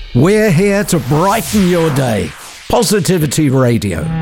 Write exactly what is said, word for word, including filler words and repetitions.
We're here to brighten your day. Positivity Radio.